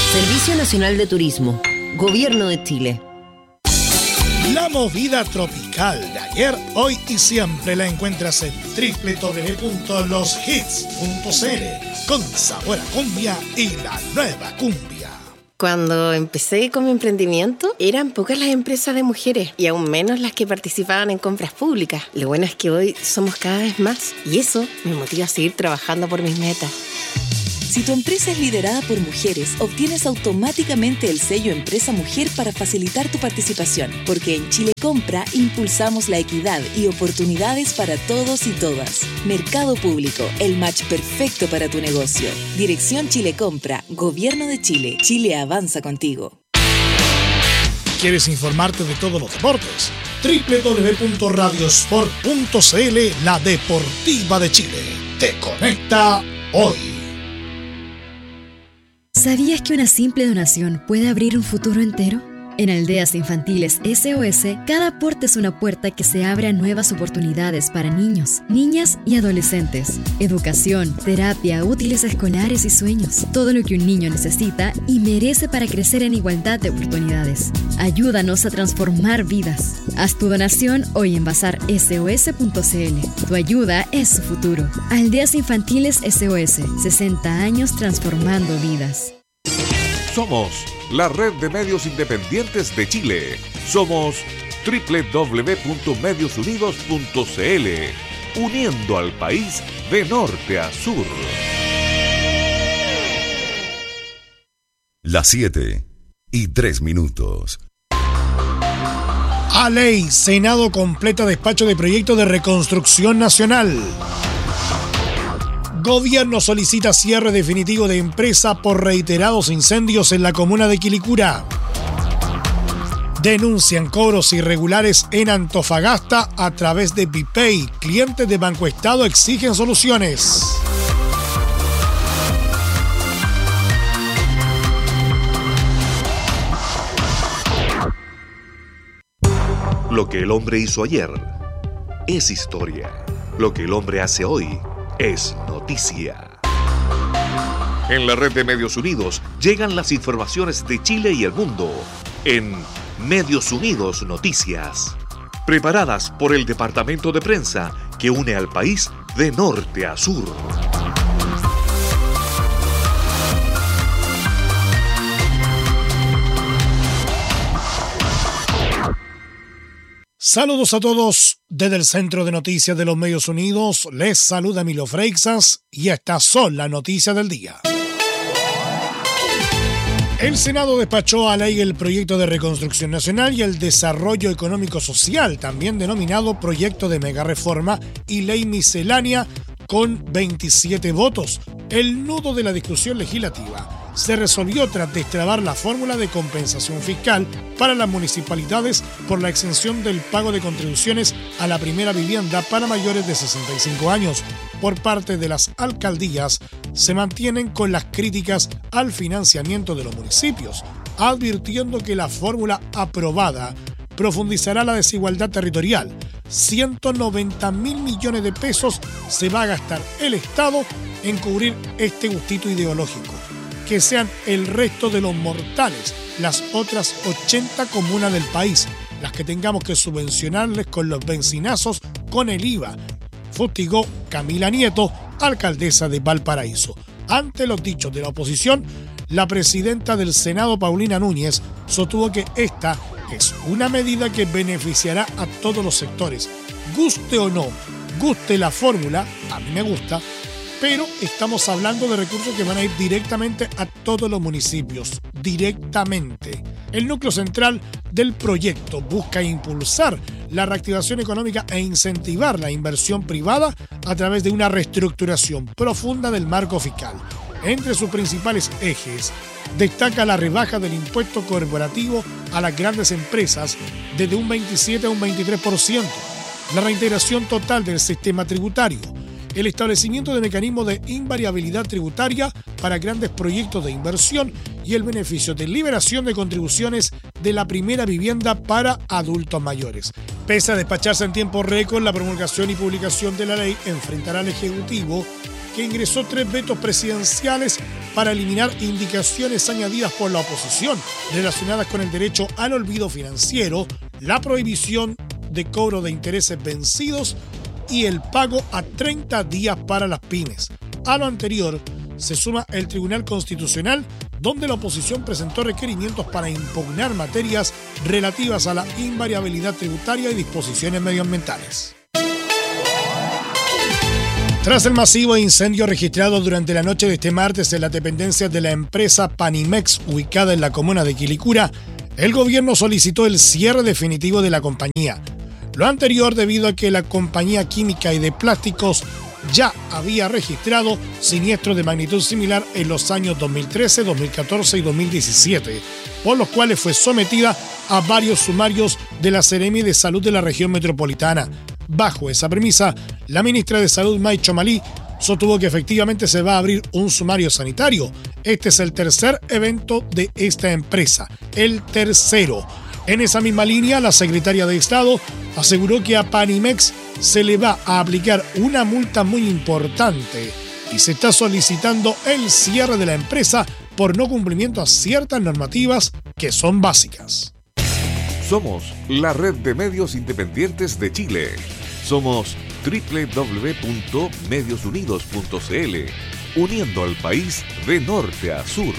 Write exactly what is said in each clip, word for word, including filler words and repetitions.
Servicio Nacional de Turismo, Gobierno de Chile. La movida tropical de ayer, hoy y siempre la encuentras en doble u doble u doble u punto los hits punto c l, con sabor a cumbia y la nueva cumbia. Cuando empecé con mi emprendimiento, eran pocas las empresas de mujeres y aún menos las que participaban en compras públicas. Lo bueno es que hoy somos cada vez más y eso me motiva a seguir trabajando por mis metas. Si tu empresa es liderada por mujeres, obtienes automáticamente el sello Empresa Mujer para facilitar tu participación, porque en Chile Compra impulsamos la equidad y oportunidades para todos y todas. Mercado Público, el match perfecto para tu negocio. Dirección Chile Compra, Gobierno de Chile. Chile avanza contigo. ¿Quieres informarte de todos los deportes? doble u doble u doble u punto radiosport punto c l, la deportiva de Chile. Te conecta hoy. ¿Sabías que una simple donación puede abrir un futuro entero? En Aldeas Infantiles S O S, cada aporte es una puerta que se abre a nuevas oportunidades para niños, niñas y adolescentes. Educación, terapia, útiles escolares y sueños. Todo lo que un niño necesita y merece para crecer en igualdad de oportunidades. Ayúdanos a transformar vidas. Haz tu donación hoy en bazar S O S punto c l. Tu ayuda es su futuro. Aldeas Infantiles S O S, sesenta años transformando vidas. Somos la red de medios independientes de Chile. Somos doble u doble u doble u punto medios unidos punto c l, uniendo al país de norte a sur. Las siete y tres minutos. A ley, Senado completa despacho de proyecto de reconstrucción nacional. Gobierno solicita cierre definitivo de empresa por reiterados incendios en la comuna de Quilicura. Denuncian cobros irregulares en Antofagasta a través de BiPay. Clientes de Banco Estado exigen soluciones. Lo que el hombre hizo ayer es historia. Lo que el hombre hace hoy es noticia. En la red de Medios Unidos llegan las informaciones de Chile y el mundo en Medios Unidos Noticias, preparadas por el departamento de prensa que une al país de norte a sur. Saludos a todos desde el Centro de Noticias de los Medios Unidos. Les saluda Emilio Freixas y estas son las noticias del día. El Senado despachó a ley el proyecto de reconstrucción nacional y el desarrollo económico social, también denominado proyecto de mega reforma y ley miscelánea, con veintisiete votos. El nudo de la discusión legislativa se resolvió tras destrabar la fórmula de compensación fiscal para las municipalidades por la exención del pago de contribuciones a la primera vivienda para mayores de sesenta y cinco años. Por parte de las alcaldías, se mantienen con las críticas al financiamiento de los municipios, advirtiendo que la fórmula aprobada profundizará la desigualdad territorial. ciento noventa mil millones de pesos se va a gastar el Estado en cubrir este gustito ideológico. Que sean el resto de los mortales, las otras ochenta comunas del país, las que tengamos que subvencionarles con los bencinazos con el I V A, fustigó Camila Nieto, alcaldesa de Valparaíso. Ante los dichos de la oposición, la presidenta del Senado, Paulina Núñez, sostuvo que esta es una medida que beneficiará a todos los sectores. Guste o no, guste la fórmula, a mí me gusta, pero estamos hablando de recursos que van a ir directamente a todos los municipios, directamente. El núcleo central del proyecto busca impulsar la reactivación económica e incentivar la inversión privada a través de una reestructuración profunda del marco fiscal. Entre sus principales ejes, destaca la rebaja del impuesto corporativo a las grandes empresas desde un veintisiete a un veintitrés por ciento, la reintegración total del sistema tributario, el establecimiento de mecanismos de invariabilidad tributaria para grandes proyectos de inversión y el beneficio de liberación de contribuciones de la primera vivienda para adultos mayores. Pese a despacharse en tiempo récord, la promulgación y publicación de la ley enfrentará al Ejecutivo, que ingresó tres vetos presidenciales para eliminar indicaciones añadidas por la oposición relacionadas con el derecho al olvido financiero, la prohibición de cobro de intereses vencidos y el pago a treinta días para las pymes. A lo anterior se suma el Tribunal Constitucional, donde la oposición presentó requerimientos para impugnar materias relativas a la invariabilidad tributaria y disposiciones medioambientales. Tras el masivo incendio registrado durante la noche de este martes en las dependencias de la empresa Panimex ubicada en la comuna de Quilicura, el gobierno solicitó el cierre definitivo de la compañía. Lo anterior debido a que la compañía química y de plásticos ya había registrado siniestros de magnitud similar en los años dos mil trece, dos mil catorce y dos mil diecisiete, por los cuales fue sometida a varios sumarios de la Seremi de Salud de la región metropolitana. Bajo esa premisa, la ministra de Salud, May Chomalí, sostuvo que efectivamente se va a abrir un sumario sanitario. Este es el tercer evento de esta empresa, el tercero. En esa misma línea, la secretaria de Estado aseguró que a Panimex se le va a aplicar una multa muy importante y se está solicitando el cierre de la empresa por no cumplimiento a ciertas normativas que son básicas. Somos la red de medios independientes de Chile. Somos doble u doble u doble u punto medios unidos punto c l, uniendo al país de norte a sur.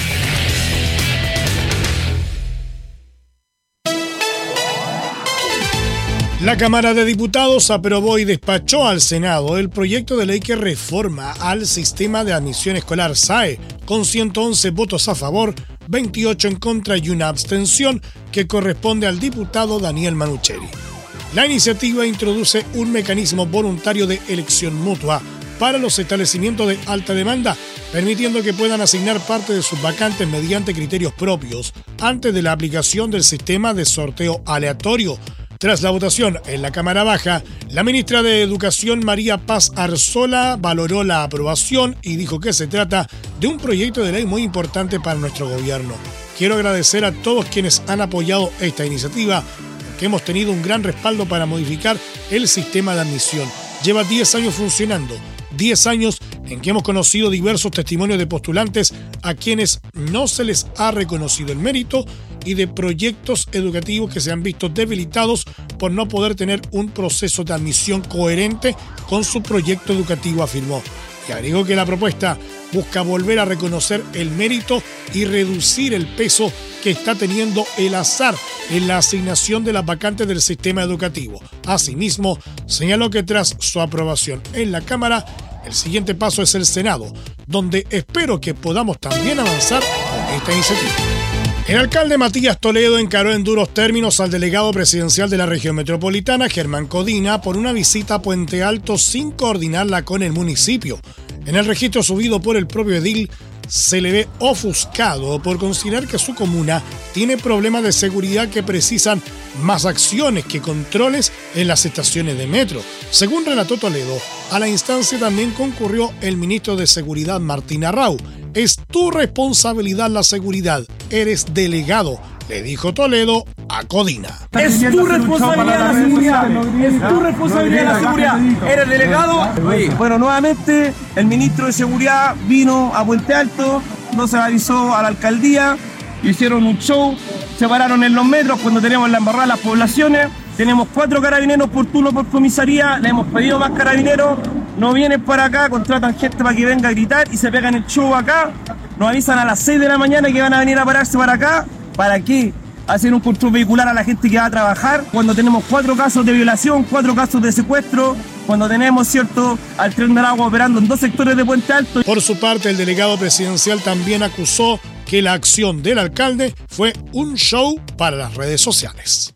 La Cámara de Diputados aprobó y despachó al Senado el proyecto de ley que reforma al sistema de admisión escolar S A E, con ciento once votos a favor, veintiocho en contra y una abstención, que corresponde al diputado Daniel Manucheri. La iniciativa introduce un mecanismo voluntario de elección mutua para los establecimientos de alta demanda, permitiendo que puedan asignar parte de sus vacantes mediante criterios propios, antes de la aplicación del sistema de sorteo aleatorio. Tras la votación en la Cámara Baja, la ministra de Educación, María Paz Arzola, valoró la aprobación y dijo que se trata de un proyecto de ley muy importante para nuestro gobierno. Quiero agradecer a todos quienes han apoyado esta iniciativa, porque hemos tenido un gran respaldo para modificar el sistema de admisión. Lleva diez años funcionando, diez años en que hemos conocido diversos testimonios de postulantes a quienes no se les ha reconocido el mérito y de proyectos educativos que se han visto debilitados por no poder tener un proceso de admisión coherente con su proyecto educativo, afirmó. Y agregó que la propuesta busca volver a reconocer el mérito y reducir el peso que está teniendo el azar en la asignación de las vacantes del sistema educativo. Asimismo, señaló que tras su aprobación en la Cámara, el siguiente paso es el Senado, donde espero que podamos también avanzar con esta iniciativa. El alcalde Matías Toledo encaró en duros términos al delegado presidencial de la región metropolitana, Germán Codina, por una visita a Puente Alto sin coordinarla con el municipio. En el registro subido por el propio edil, se le ve ofuscado por considerar que su comuna tiene problemas de seguridad que precisan más acciones que controles en las estaciones de metro. Según relató Toledo, a la instancia también concurrió el ministro de Seguridad, Martín Arrau. Es tu responsabilidad la seguridad, eres delegado, le dijo Toledo a Codina. Es tu responsabilidad la seguridad, es tu responsabilidad la seguridad, eres delegado. Oye, bueno, nuevamente el ministro de Seguridad vino a Puente Alto, no se avisó a la alcaldía, hicieron un show, se pararon en los metros cuando teníamos la embarrada las poblaciones. Tenemos cuatro carabineros por turno por comisaría, le hemos pedido más carabineros, no vienen para acá, contratan gente para que venga a gritar y se pegan el show acá. Nos avisan a las seis de la mañana que van a venir a pararse para acá. ¿Para qué? Hacer un control vehicular a la gente que va a trabajar cuando tenemos cuatro casos de violación, cuatro casos de secuestro, cuando tenemos, cierto, al Tren del Agua operando en dos sectores de Puente Alto. Por su parte, el delegado presidencial también acusó que la acción del alcalde fue un show para las redes sociales.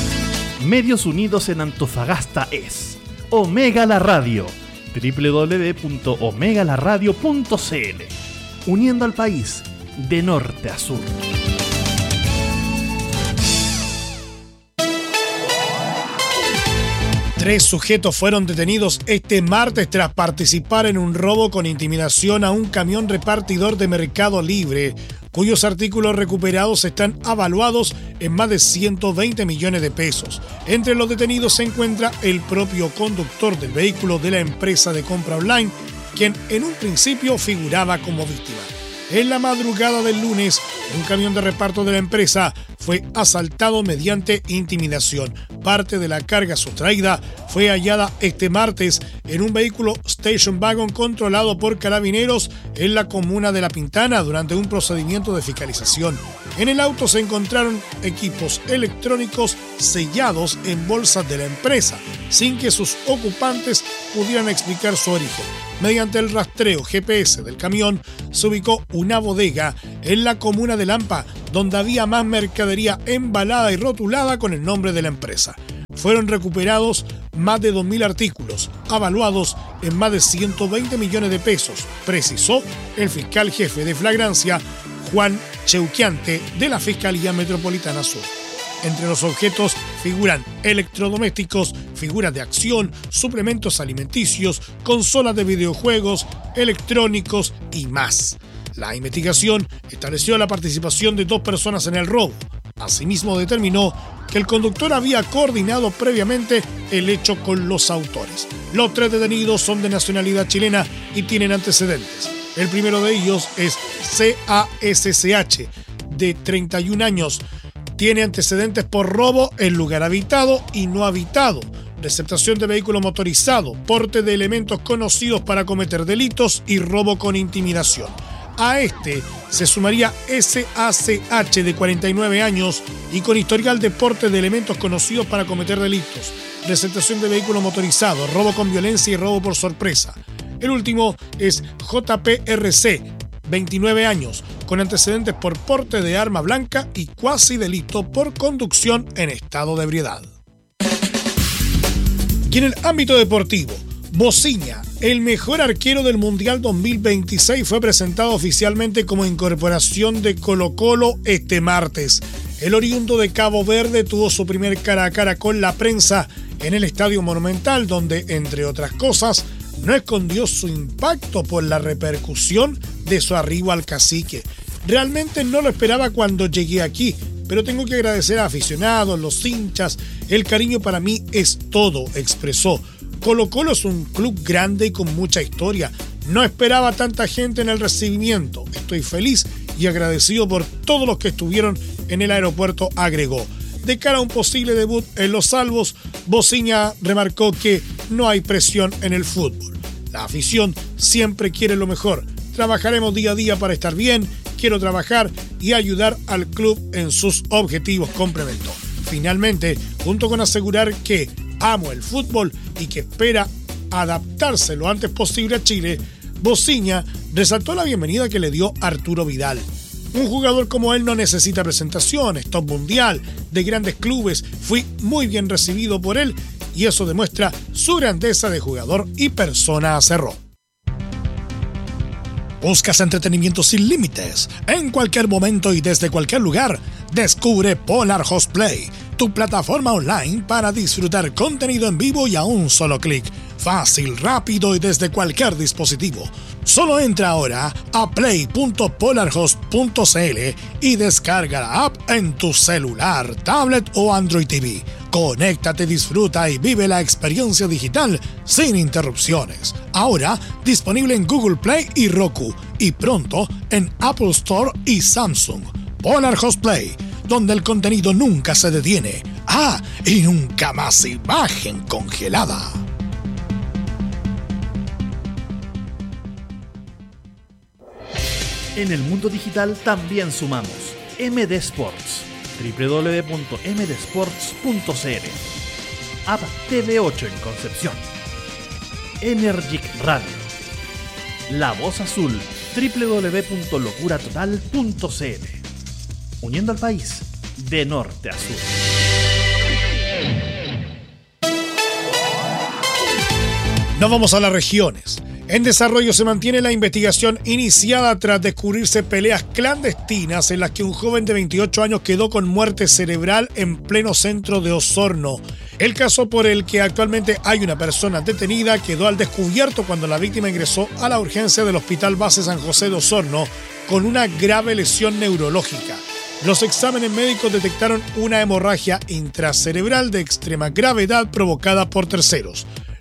Medios Unidos en Antofagasta es Omega La Radio, doble u doble u doble u punto omega la radio punto c l, uniendo al país de norte a sur. Tres sujetos fueron detenidos este martes tras participar en un robo con intimidación a un camión repartidor de Mercado Libre, cuyos artículos recuperados están avaluados en más de ciento veinte millones de pesos. Entre los detenidos se encuentra el propio conductor del vehículo de la empresa de compra online, quien en un principio figuraba como víctima. En la madrugada del lunes, un camión de reparto de la empresa fue asaltado mediante intimidación. Parte de la carga sustraída fue hallada este martes en un vehículo station wagon controlado por carabineros en la comuna de La Pintana durante un procedimiento de fiscalización. En el auto se encontraron equipos electrónicos sellados en bolsas de la empresa, sin que sus ocupantes pudieran explicar su origen. Mediante el rastreo G P S del camión, se ubicó una bodega en la comuna de Lampa, donde había más mercadería embalada y rotulada con el nombre de la empresa. Fueron recuperados más de dos mil artículos, avaluados en más de ciento veinte millones de pesos, precisó el fiscal jefe de flagrancia, Juan Cheuquiante, de la Fiscalía Metropolitana Sur. Entre los objetos figuran electrodomésticos, figuras de acción, suplementos alimenticios, consolas de videojuegos, electrónicos y más. La investigación estableció la participación de dos personas en el robo. Asimismo, determinó que el conductor había coordinado previamente el hecho con los autores. Los tres detenidos son de nacionalidad chilena y tienen antecedentes. El primero de ellos es C A S C H, de treinta y un años. Tiene antecedentes por robo en lugar habitado y no habitado, receptación de vehículo motorizado, porte de elementos conocidos para cometer delitos y robo con intimidación. A este se sumaría S A C H, de cuarenta y nueve años y con historial de porte de elementos conocidos para cometer delitos, receptación de vehículo motorizado, robo con violencia y robo por sorpresa. El último es J P R C, veintinueve años, con antecedentes por porte de arma blanca y cuasi delito por conducción en estado de ebriedad. Y en el ámbito deportivo, Bociña, el mejor arquero del Mundial dos mil veintiséis, fue presentado oficialmente como incorporación de Colo-Colo este martes. El oriundo de Cabo Verde tuvo su primer cara a cara con la prensa en el Estadio Monumental, donde, entre otras cosas, no escondió su impacto por la repercusión de su arribo al cacique. Realmente no lo esperaba cuando llegué aquí, pero tengo que agradecer a aficionados, los hinchas, el cariño para mí es todo, expresó. Colo-Colo es un club grande y con mucha historia. No esperaba tanta gente en el recibimiento. Estoy feliz y agradecido por todos los que estuvieron en el aeropuerto, agregó. De cara a un posible debut en Los Albos, Bociña remarcó que no hay presión en el fútbol. La afición siempre quiere lo mejor. Trabajaremos día a día para estar bien. Quiero trabajar y ayudar al club en sus objetivos, complementó. Finalmente, junto con asegurar que amo el fútbol y que espera adaptarse lo antes posible a Chile, Bociña resaltó la bienvenida que le dio Arturo Vidal. Un jugador como él no necesita presentaciones, top mundial, de grandes clubes. Fui muy bien recibido por él y eso demuestra su grandeza de jugador y persona, cerró. ¿Buscas entretenimiento sin límites? En cualquier momento y desde cualquier lugar, descubre Polar Host Play, tu plataforma online para disfrutar contenido en vivo y a un solo clic. Fácil, rápido y desde cualquier dispositivo. Solo entra ahora a play punto polarhost punto c l y descarga la app en tu celular, tablet o Android T V. Conéctate, disfruta y vive la experiencia digital sin interrupciones. Ahora disponible en Google Play y Roku y pronto en Apple Store y Samsung. Polar Host Play, donde el contenido nunca se detiene. Ah, y nunca más imagen congelada. En el mundo digital también sumamos M D Sports, doble u doble u doble u punto m d sports punto c l, App T V ocho en Concepción, Energic Radio, La Voz Azul, doble u doble u doble u punto locura total punto c l, uniendo al país de norte a sur. Nos vamos a las regiones. En desarrollo se mantiene la investigación iniciada tras descubrirse peleas clandestinas en las que un joven de veintiocho años quedó con muerte cerebral en pleno centro de Osorno. El caso por el que actualmente hay una persona detenida quedó al descubierto cuando la víctima ingresó a la urgencia del Hospital Base San José de Osorno con una grave lesión neurológica. Los exámenes médicos detectaron una hemorragia intracerebral de extrema gravedad provocada por terceros.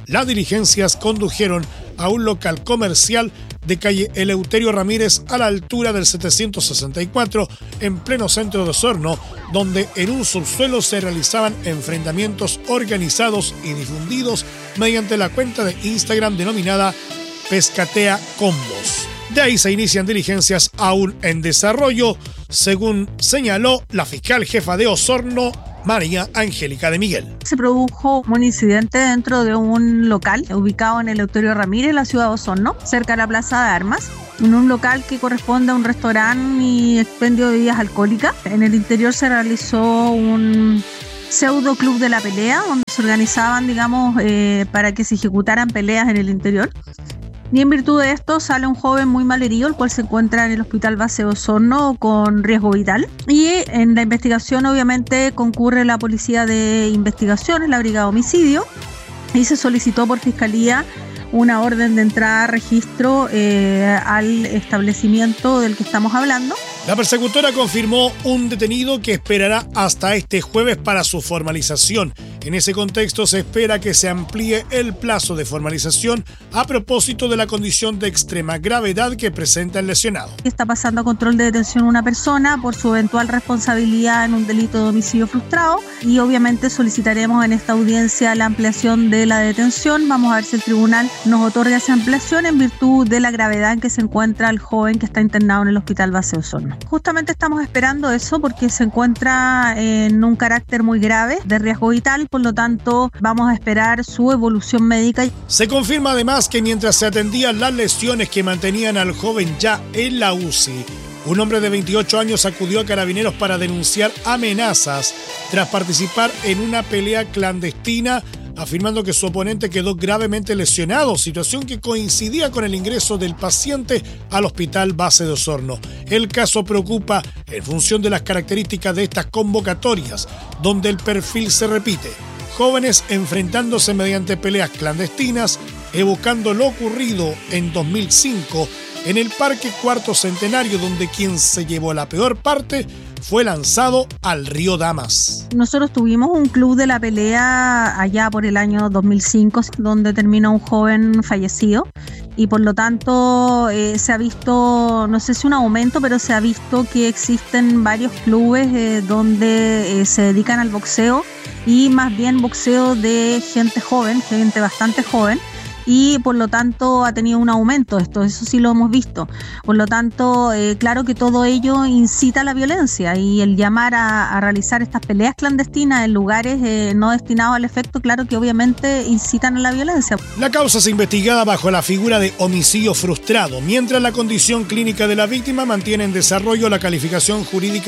Las diligencias condujeron a un local comercial de calle Eleuterio Ramírez a la altura del setecientos sesenta y cuatro en pleno centro de Osorno, donde en un subsuelo se realizaban enfrentamientos organizados y difundidos mediante la cuenta de Instagram denominada Pescatea Combos. De ahí se inician diligencias aún en desarrollo, según señaló la fiscal jefa de Osorno, María Angélica de Miguel. Se produjo un incidente dentro de un local ubicado en el Eleuterio Ramírez, en la ciudad de Osorno, cerca de la Plaza de Armas, en un local que corresponde a un restaurante y expendio de bebidas alcohólicas. En el interior se realizó un pseudo club de la pelea, donde se organizaban, digamos, eh, para que se ejecutaran peleas en el interior. Y en virtud de esto sale un joven muy malherido, el cual se encuentra en el Hospital Base de Osorno con riesgo vital. Y en la investigación obviamente concurre la Policía de Investigaciones, la Brigada de Homicidio, y se solicitó por Fiscalía una orden de entrada a registro eh, al establecimiento del que estamos hablando. La persecutora confirmó un detenido que esperará hasta este jueves para su formalización. En ese contexto se espera que se amplíe el plazo de formalización a propósito de la condición de extrema gravedad que presenta el lesionado. Está pasando a control de detención una persona por su eventual responsabilidad en un delito de homicidio frustrado y obviamente solicitaremos en esta audiencia la ampliación de la detención. Vamos a ver si el tribunal nos otorga esa ampliación en virtud de la gravedad en que se encuentra el joven que está internado en el Hospital Base de Osorno. Justamente estamos esperando eso porque se encuentra en un carácter muy grave de riesgo vital, por lo tanto vamos a esperar su evolución médica. Se confirma además que mientras se atendían las lesiones que mantenían al joven ya en la U C I, un hombre de veintiocho años acudió a Carabineros para denunciar amenazas tras participar en una pelea clandestina, afirmando que su oponente quedó gravemente lesionado, situación que coincidía con el ingreso del paciente al Hospital Base de Osorno. El caso preocupa en función de las características de estas convocatorias, donde el perfil se repite: jóvenes enfrentándose mediante peleas clandestinas, evocando lo ocurrido en dos mil cinco en el Parque Cuarto Centenario, donde quien se llevó la peor parte fue lanzado al río Damas. Nosotros tuvimos un club de la pelea allá por el año dos mil cinco, donde terminó un joven fallecido y por lo tanto eh, se ha visto, no sé si un aumento, pero se ha visto que existen varios clubes eh, donde eh, se dedican al boxeo y más bien boxeo de gente joven, gente bastante joven. Y por lo tanto ha tenido un aumento esto, eso sí lo hemos visto. Por lo tanto, eh, claro que todo ello incita a la violencia y el llamar a, a realizar estas peleas clandestinas en lugares eh, no destinados al efecto, claro que obviamente incitan a la violencia. La causa se investigada bajo la figura de homicidio frustrado, mientras la condición clínica de la víctima mantiene en desarrollo la calificación jurídica